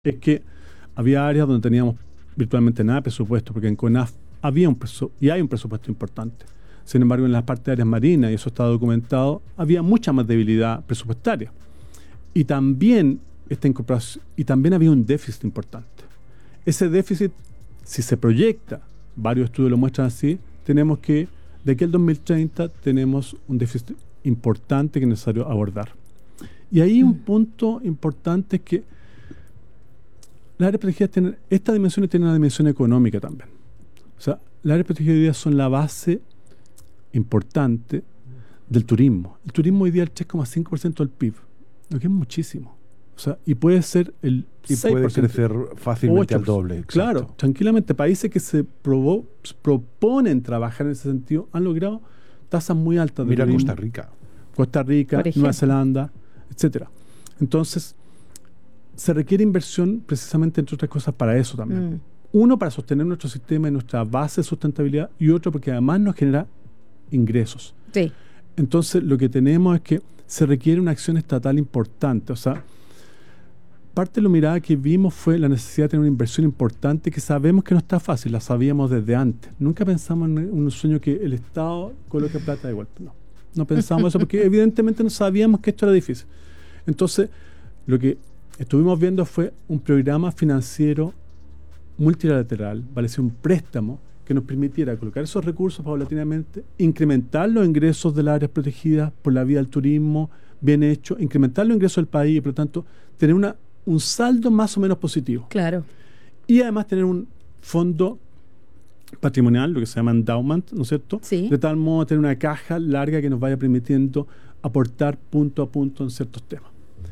es que había áreas donde teníamos virtualmente nada de presupuesto, porque en CONAF había y hay un presupuesto importante. Sin embargo, en la parte de áreas marinas, y eso está documentado, había mucha más debilidad presupuestaria. Y también había un déficit importante. Ese déficit, si se proyecta, varios estudios lo muestran así, tenemos que, de aquí al 2030, tenemos un déficit importante que es necesario abordar. Y ahí un punto importante es que las áreas protegidas tienen, esta dimensión tiene una dimensión económica también. O sea, las áreas protegidas hoy día son la base importante del turismo. El turismo hoy día es el 3,5% del PIB, lo que es muchísimo. O sea, y puede ser el 6%. Y puede crecer fácilmente 8%, al doble. Exacto. Claro, tranquilamente. Países que se proponen trabajar en ese sentido han logrado tasas muy altas de turismo. Mira Costa Rica, Nueva Zelanda, etcétera. Entonces, se requiere inversión precisamente, entre otras cosas, para eso también. Uno, para sostener nuestro sistema y nuestra base de sustentabilidad, y otro, porque además nos genera ingresos. Sí. Entonces, lo que tenemos es que se requiere una acción estatal importante. O sea, parte de la mirada que vimos fue la necesidad de tener una inversión importante que sabemos que no está fácil, la sabíamos desde antes. Nunca pensamos en un sueño que el Estado coloque plata de golpe. No pensamos eso porque evidentemente no sabíamos que esto era difícil. Entonces, lo que estuvimos viendo fue un programa financiero multilateral, vale decir, un préstamo que nos permitiera colocar esos recursos paulatinamente, incrementar los ingresos de las áreas protegidas por la vía del turismo bien hecho, incrementar los ingresos del país y por lo tanto tener un saldo más o menos positivo. Claro. Y además tener un fondo patrimonial, lo que se llama endowment, ¿no es cierto? Sí. De tal modo tener una caja larga que nos vaya permitiendo aportar punto a punto en ciertos temas.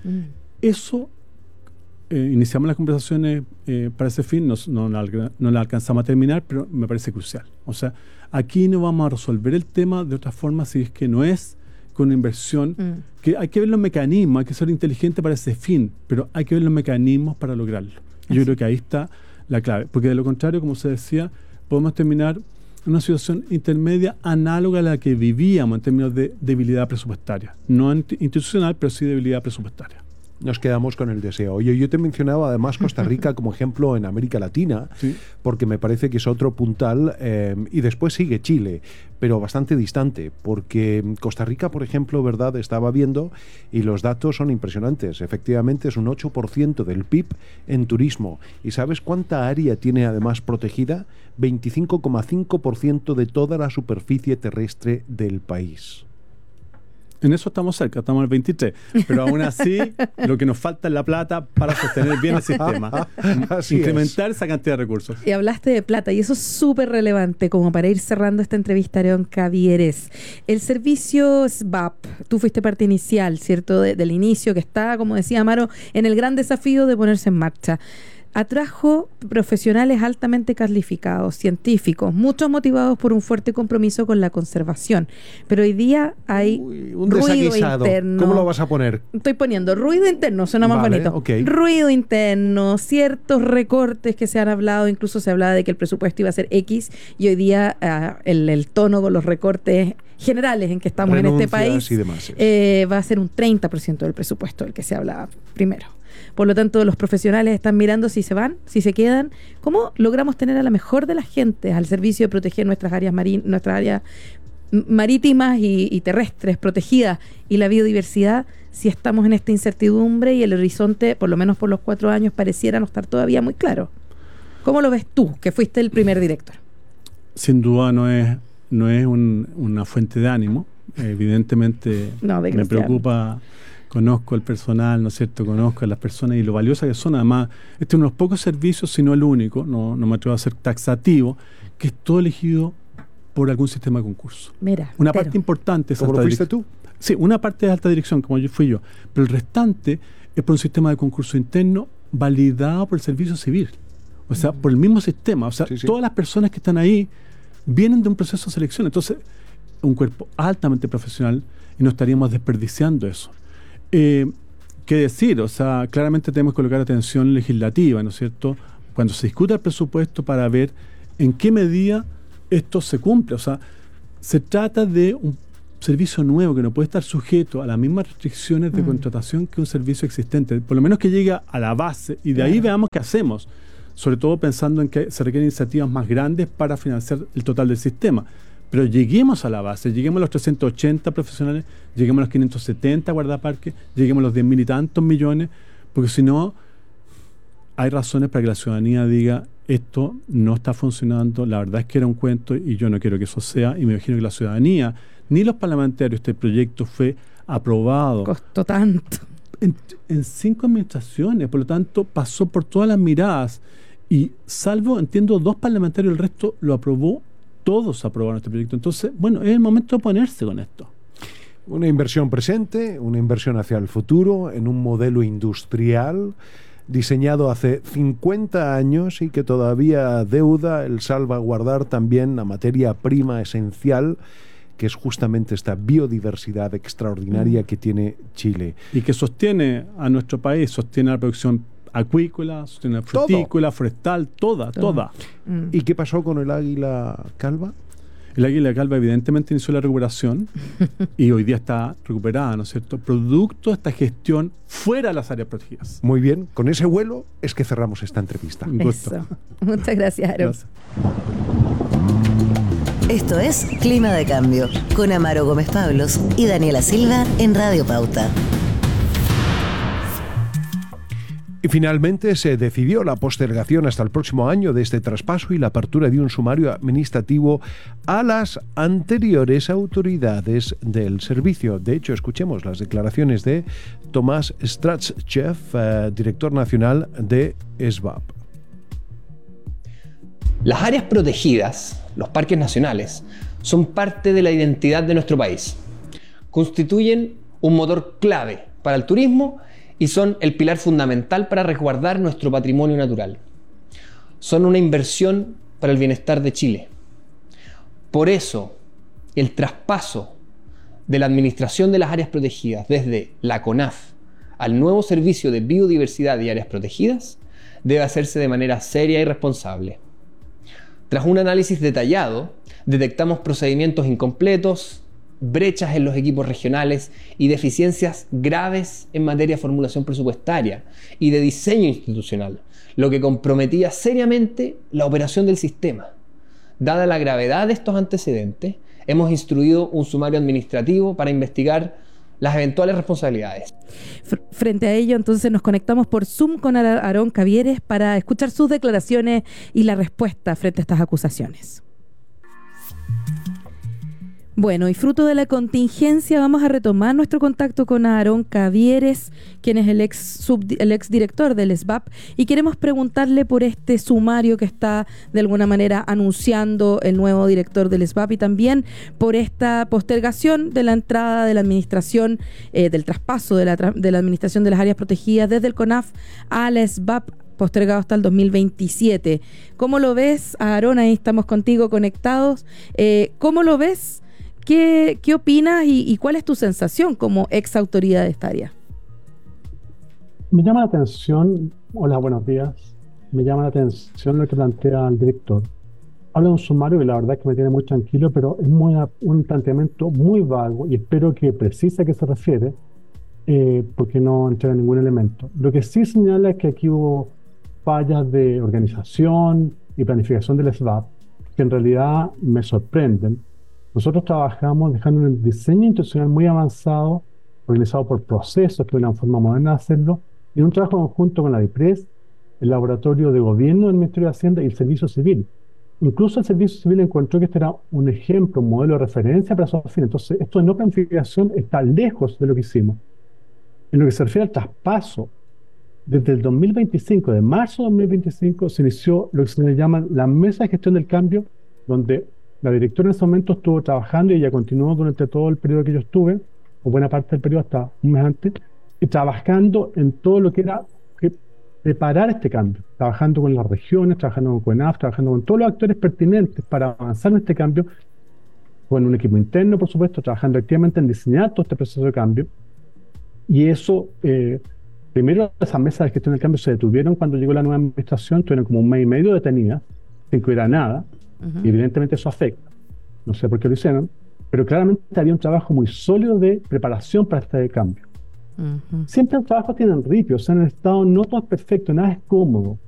Eso, iniciamos las conversaciones para ese fin, no la alcanzamos a terminar, pero me parece crucial. O sea, aquí no vamos a resolver el tema de otra forma si es que no es con una inversión, que hay que ver los mecanismos, hay que ser inteligente para ese fin, pero hay que ver los mecanismos para lograrlo. Yo creo que ahí está la clave, porque de lo contrario, como se decía, podemos terminar en una situación intermedia análoga a la que vivíamos en términos de debilidad presupuestaria. No institucional, pero sí debilidad presupuestaria. Nos quedamos con el deseo. Oye, yo te mencionaba además Costa Rica como ejemplo en América Latina, sí, porque me parece que es otro puntal, y después sigue Chile, pero bastante distante, porque Costa Rica, por ejemplo, ¿verdad? Estaba viendo y los datos son impresionantes. Efectivamente es un 8% del PIB en turismo. ¿Y sabes cuánta área tiene además protegida? 25,5% de toda la superficie terrestre del país. En eso estamos cerca, estamos en el 23, pero aún así lo que nos falta es la plata para sostener bien el sistema, incrementar esa cantidad de recursos. Y hablaste de plata y eso es súper relevante como para ir cerrando esta entrevista, Aarón Cavieres. El servicio SBAP, tú fuiste parte inicial, ¿cierto? Del inicio, que está, como decía Amaro, en el gran desafío de ponerse en marcha. Atrajo profesionales altamente calificados, científicos, muchos motivados por un fuerte compromiso con la conservación. Pero hoy día hay un ruido desaguisado. interno. ¿Cómo lo vas a poner? Estoy poniendo ruido interno, suena más bonito. Okay. Ruido interno, ciertos recortes que se han hablado, incluso se hablaba de que el presupuesto iba a ser X y hoy día el tono con los recortes generales en que estamos Renuncias en este país y demás, va a ser un 30% del presupuesto del que se hablaba primero. Por lo tanto, los profesionales están mirando si se van, si se quedan. ¿Cómo logramos tener a la mejor de las gentes al servicio de proteger nuestras áreas marítimas y terrestres protegidas y la biodiversidad si estamos en esta incertidumbre y el horizonte, por lo menos por los 4 años, pareciera no estar todavía muy claro? ¿Cómo lo ves tú, que fuiste el primer director? Sin duda no es una fuente de ánimo. Evidentemente me preocupa. Conozco el personal, ¿no es cierto? Conozco a las personas y lo valiosas que son. Además, este es uno de los pocos servicios, si no el único, no me atrevo a ser taxativo, que es todo elegido por algún sistema de concurso. Mira, una parte importante es ¿Cómo lo fuiste tú? Sí, una parte es alta dirección, como yo fui yo, pero el restante es por un sistema de concurso interno validado por el servicio civil. O sea, por el mismo sistema. O sea, sí. Todas las personas que están ahí vienen de un proceso de selección. Entonces, un cuerpo altamente profesional y no estaríamos desperdiciando eso. ¿Qué decir? O sea, claramente tenemos que colocar atención legislativa, ¿no es cierto? Cuando se discuta el presupuesto para ver en qué medida esto se cumple. O sea, se trata de servicio nuevo que no puede estar sujeto a las mismas restricciones de contratación que un servicio existente. Por lo menos que llegue a la base y de ahí veamos qué hacemos. Sobre todo pensando en que se requieren iniciativas más grandes para financiar el total del sistema. Pero lleguemos a la base, lleguemos a los 380 profesionales, lleguemos a los 570 guardaparques, lleguemos a los 10.000 y tantos millones, porque si no, hay razones para que la ciudadanía diga esto no está funcionando, la verdad es que era un cuento y yo no quiero que eso sea, y me imagino que la ciudadanía, ni los parlamentarios, este proyecto fue aprobado. Costó tanto. En 5 administraciones, por lo tanto, pasó por todas las miradas, y salvo, entiendo, 2 parlamentarios, el resto lo aprobó, todos aprobaron este proyecto. Entonces, bueno, es el momento de ponerse con esto. Una inversión presente, una inversión hacia el futuro, en un modelo industrial diseñado hace 50 años y que todavía deuda el salvaguardar también la materia prima esencial, que es justamente esta biodiversidad extraordinaria que tiene Chile. Y que sostiene a nuestro país, sostiene la producción acuícola, sostiene la frutícola, forestal, toda. ¿Y qué pasó con el águila calva? El águila calva evidentemente inició la recuperación y hoy día está recuperada, ¿no es cierto? Producto de esta gestión fuera de las áreas protegidas. Muy bien, con ese vuelo es que cerramos esta entrevista. Un gusto. Eso. Muchas gracias, Aaron. Gracias. Esto es Clima de Cambio, con Amaro Gómez Pablos y Daniela Silva en Radio Pauta. Y finalmente se decidió la postergación hasta el próximo año de este traspaso y la apertura de un sumario administrativo a las anteriores autoridades del servicio. De hecho, escuchemos las declaraciones de Tomás Stratschev, director nacional de SBAP. Las áreas protegidas, los parques nacionales, son parte de la identidad de nuestro país. Constituyen un motor clave para el turismo y son el pilar fundamental para resguardar nuestro patrimonio natural. Son una inversión para el bienestar de Chile. Por eso, el traspaso de la administración de las áreas protegidas desde la CONAF al nuevo Servicio de Biodiversidad y Áreas Protegidas debe hacerse de manera seria y responsable. Tras un análisis detallado, detectamos procedimientos incompletos, brechas en los equipos regionales y deficiencias graves en materia de formulación presupuestaria y de diseño institucional, lo que comprometía seriamente la operación del sistema. Dada la gravedad de estos antecedentes, hemos instruido un sumario administrativo para investigar las eventuales responsabilidades. Frente a ello, entonces nos conectamos por Zoom con Aarón Cavieres para escuchar sus declaraciones y la respuesta frente a estas acusaciones. Bueno, y fruto de la contingencia vamos a retomar nuestro contacto con Aarón Cavieres, quien es el ex director del SBAP, y queremos preguntarle por este sumario que está de alguna manera anunciando el nuevo director del SBAP y también por esta postergación de la entrada de la administración, del traspaso de la administración de las áreas protegidas desde el CONAF a la SBAP, postergado hasta el 2027. ¿Cómo lo ves, Aarón? Ahí estamos contigo conectados. ¿Cómo lo ves? ¿Qué opinas y cuál es tu sensación como ex autoridad de esta área? Me llama la atención, hola, buenos días, me llama la atención lo que plantea el director. Habla de un sumario que la verdad es que me tiene muy tranquilo, pero es un planteamiento muy vago y espero que precise a qué se refiere, porque no entrega ningún elemento. Lo que sí señala es que aquí hubo fallas de organización y planificación del SBAP, que en realidad me sorprenden. Nosotros trabajamos dejando un diseño institucional muy avanzado, organizado por procesos, que es una forma moderna de hacerlo, y un trabajo conjunto con la DIPRES, el Laboratorio de Gobierno del Ministerio de Hacienda y el Servicio Civil. Incluso el Servicio Civil encontró que este era un ejemplo, un modelo de referencia para esos fines. Entonces, esto de no planificación está lejos de lo que hicimos. En lo que se refiere al traspaso, desde el 2025, de marzo de 2025, se inició lo que se le llama la Mesa de Gestión del Cambio, donde la directora en ese momento estuvo trabajando y ella continuó durante todo el periodo que yo estuve, o buena parte del periodo hasta un mes antes, y trabajando en todo lo que era preparar este cambio, trabajando con las regiones, trabajando con CONAF, trabajando con todos los actores pertinentes para avanzar en este cambio, con un equipo interno, por supuesto, trabajando activamente en diseñar todo este proceso de cambio. Y eso, primero esas mesas de gestión del cambio se detuvieron cuando llegó la nueva administración, tuvieron como un mes y medio detenidas, sin que hubiera nada. Y evidentemente eso afecta. No sé por qué lo hicieron. pero claramente había un trabajo muy sólido de preparación para este cambio. Siempre los trabajos tienen ripios, o sea, en el Estado no todo es perfecto, nada es cómodo.